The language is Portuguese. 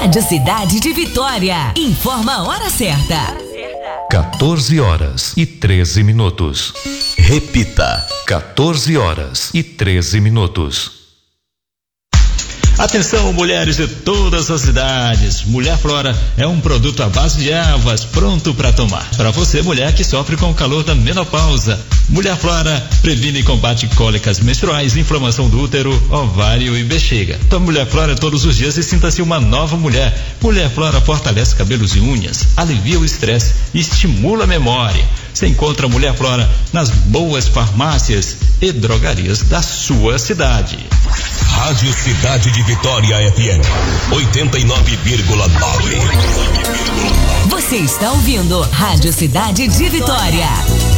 Rádio Cidade de Vitória. Informa a hora certa. 14h13. Repita. 14h13. Atenção, mulheres de todas as idades. Mulher Flora é um produto à base de ervas pronto para tomar. Para você, mulher que sofre com o calor da menopausa. Mulher Flora previne e combate cólicas menstruais, inflamação do útero, ovário e bexiga. Tome Mulher Flora todos os dias e sinta-se uma nova mulher. Mulher Flora fortalece cabelos e unhas, alivia o estresse e estimula a memória. Você encontra Mulher Flora nas boas farmácias e drogarias da sua cidade. Rádio Cidade de Vitória FM 89,9. Você está ouvindo Rádio Cidade de Vitória.